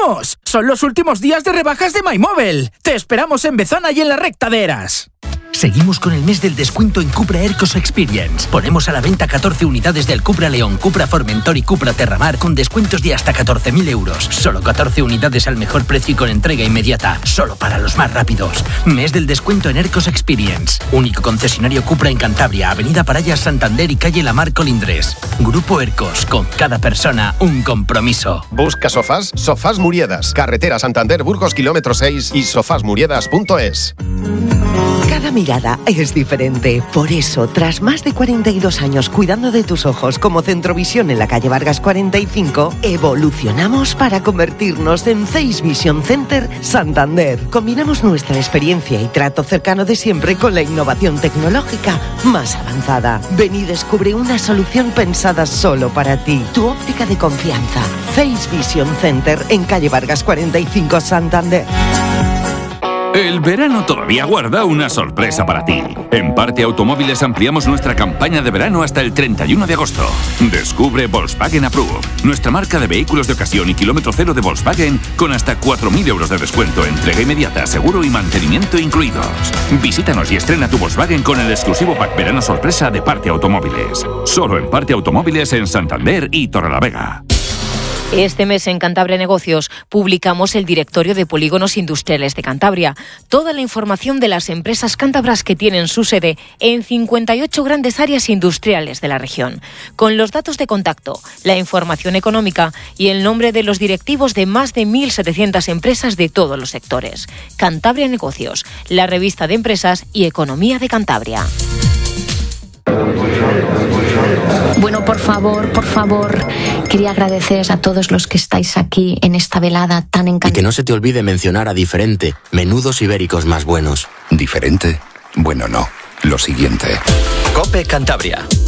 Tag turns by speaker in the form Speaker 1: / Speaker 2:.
Speaker 1: ¡Vamos! Son los últimos días de rebajas de MyMobile. Te esperamos en Bezana y en la recta de Eras.
Speaker 2: Seguimos con el mes del descuento en Cupra Aircos Experience. Ponemos a la venta 14 unidades del Cupra León, Cupra Formentor y Cupra Terramar con descuentos de hasta 14.000 euros. Solo 14 unidades al mejor precio y con entrega inmediata. Solo para los más rápidos. Mes del descuento en Aircos Experience. Único concesionario Cupra en Cantabria, Avenida Parallas, Santander y calle Lamar Colindres. Grupo Aircos, con cada persona un compromiso.
Speaker 3: Busca sofás, Sofás Muriedas. Carretera Santander, Burgos, kilómetro 6 y sofasmuriedas.es.
Speaker 4: Cada mirada es diferente. Por eso, tras más de 42 años cuidando de tus ojos como Centrovisión en la calle Vargas 45, evolucionamos para convertirnos en Face Vision Center Santander. Combinamos nuestra experiencia y trato cercano de siempre con la innovación tecnológica más avanzada. Ven y descubre una solución pensada solo para ti. Tu óptica de confianza. Face Vision Center en calle Vargas 45, Santander.
Speaker 5: El verano todavía guarda una sorpresa para ti. En Parte Automóviles ampliamos nuestra campaña de verano hasta el 31 de agosto. Descubre Volkswagen Approved, nuestra marca de vehículos de ocasión y kilómetro cero de Volkswagen con hasta 4.000 euros de descuento, entrega inmediata, seguro y mantenimiento incluidos. Visítanos y estrena tu Volkswagen con el exclusivo pack verano sorpresa de Parte Automóviles. Solo en Parte Automóviles en Santander y Torrelavega.
Speaker 6: Este mes en Cantabria Negocios publicamos el Directorio de Polígonos Industriales de Cantabria. Toda la información de las empresas cántabras que tienen su sede en 58 grandes áreas industriales de la región. Con los datos de contacto, la información económica y el nombre de los directivos de más de 1.700 empresas de todos los sectores. Cantabria Negocios, la revista de empresas y economía de Cantabria.
Speaker 7: Bueno, por favor, quería agradeceros a todos los que estáis aquí en esta velada tan encantadora.
Speaker 8: Y que no se te olvide mencionar a Diferente, menudos ibéricos más buenos.
Speaker 9: ¿Diferente? Bueno, no. Lo siguiente.
Speaker 10: COPE Cantabria.